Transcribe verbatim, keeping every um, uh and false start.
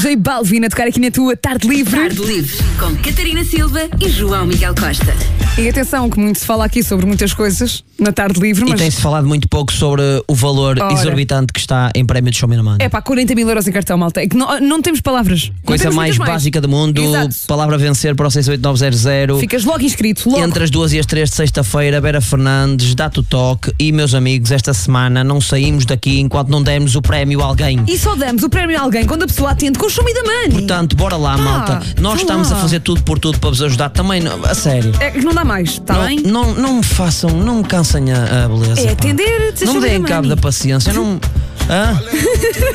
J Balvin a tocar aqui na tua Tarde Livre. Tarde Livre, com Catarina Silva e João Miguel Costa. E atenção, que muito se fala aqui sobre muitas coisas na Tarde Livre, mas... E tem-se falado muito pouco sobre o valor Ora. exorbitante que está em prémio de Show Me the Money. É pá, quarenta mil euros em cartão, malta. É que não, não temos palavras. Não Coisa temos mais, muitas básica do mundo. Exato. Palavra a vencer para o seis oito nove zero zero. Ficas logo inscrito, logo. Entre as duas e as três de sexta-feira, Vera Fernandes, dá-te o toque. E, meus amigos, esta semana não saímos daqui enquanto não dermos o prémio a alguém. E só damos o prémio a alguém quando a pessoa atende com o Show Me the Money. Portanto, bora lá, malta. Nós vá estamos lá. a fazer tudo por tudo para vos ajudar. Também, não- a sério. É que não dá mais, está Não, bem? não, não me façam, não me cansem a, a beleza. É pá. atender, dizer Não Show me Me the deem cabo Money. da paciência. Não. Hã?